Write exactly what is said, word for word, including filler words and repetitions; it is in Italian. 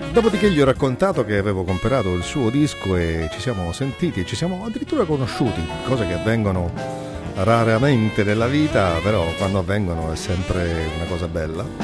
Dopodiché gli ho raccontato che avevo comprato il suo disco e ci siamo sentiti e ci siamo addirittura conosciuti, cose che avvengono raramente nella vita, però quando avvengono è sempre una cosa bella.